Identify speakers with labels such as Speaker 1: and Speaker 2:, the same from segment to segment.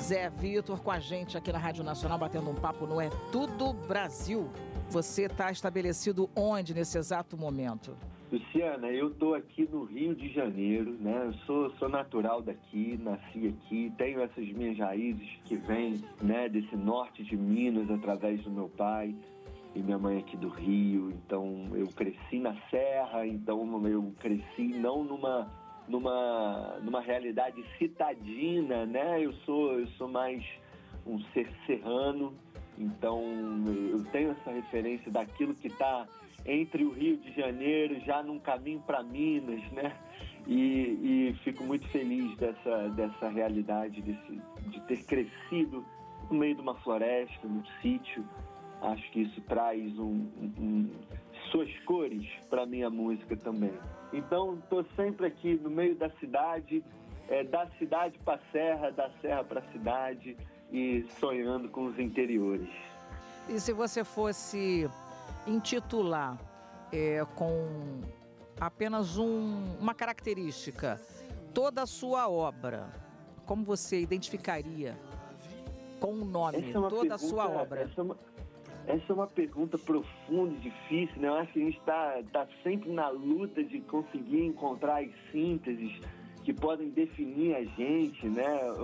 Speaker 1: Zé Vitor com a gente aqui na Rádio Nacional, batendo um papo no É Tudo Brasil. Você está estabelecido onde nesse exato momento?
Speaker 2: Luciana, eu estou aqui no Rio de Janeiro, né? Eu sou natural daqui, nasci aqui, tenho essas minhas raízes que vêm, né, desse norte de Minas através do meu pai e minha mãe aqui do Rio. Então eu cresci na Serra, então eu cresci não numa realidade citadina, né? Eu sou mais um ser serrano, então eu tenho essa referência daquilo que está entre o Rio de Janeiro, já num caminho para Minas, né? E fico muito feliz dessa realidade, de ter crescido no meio de uma floresta, num sítio. Acho que isso traz suas cores para a minha música também. Então, estou sempre aqui no meio da cidade para a serra, da serra para a cidade e sonhando com os interiores.
Speaker 1: E se você fosse intitular com apenas uma característica toda a sua obra, como você identificaria com um nome toda a sua obra?
Speaker 2: Essa é uma pergunta profunda e difícil, né? Eu acho que a gente está sempre na luta de conseguir encontrar as sínteses que podem definir a gente, né?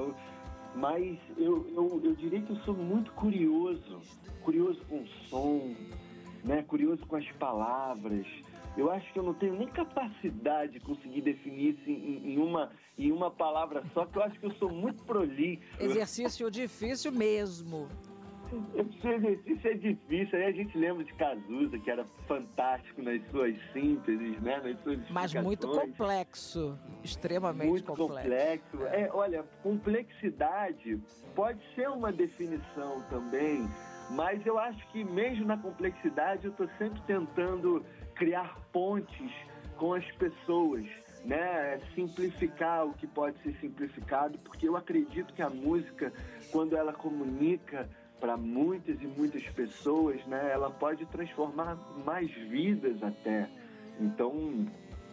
Speaker 2: Mas eu diria que eu sou muito curioso com o som, né? Curioso com as palavras. Eu acho que eu não tenho nem capacidade de conseguir definir isso em uma palavra só, que eu acho que eu sou muito prolixo.
Speaker 1: Exercício difícil mesmo.
Speaker 2: Esse exercício é difícil, aí a gente lembra de Cazuza, que era fantástico nas suas sínteses, né? Nas suas explicações.
Speaker 1: Mas muito complexo, extremamente
Speaker 2: muito complexo. Olha, complexidade pode ser uma definição também, mas eu acho que mesmo na complexidade eu estou sempre tentando criar pontes com as pessoas, né? Simplificar o que pode ser simplificado, porque eu acredito que a música, quando ela comunica para muitas e muitas pessoas, né, ela pode transformar mais vidas até. Então,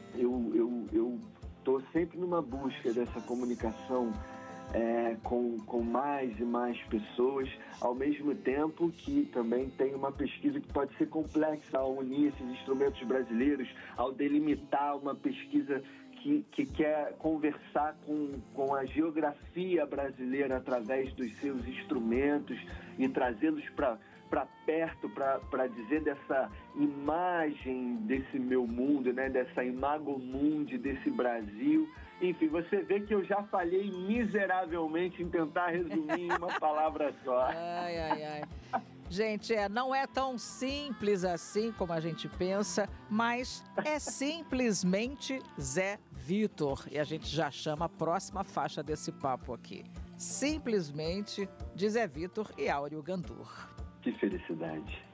Speaker 2: eu estou sempre numa busca dessa comunicação com mais e mais pessoas, ao mesmo tempo que também tem uma pesquisa que pode ser complexa ao unir esses instrumentos brasileiros, ao delimitar uma pesquisa que quer conversar com a geografia brasileira através dos seus instrumentos e trazê-los para perto, para dizer dessa imagem desse meu mundo, né? Dessa imago mundi desse Brasil. Enfim, você vê que eu já falhei miseravelmente em tentar resumir em uma palavra só.
Speaker 1: Ai. Gente, não é tão simples assim como a gente pensa, mas é simplesmente Zé Vitor. E a gente já chama a próxima faixa desse papo aqui. Simplesmente de Zé Vitor e Áureo Gandur.
Speaker 2: Que felicidade.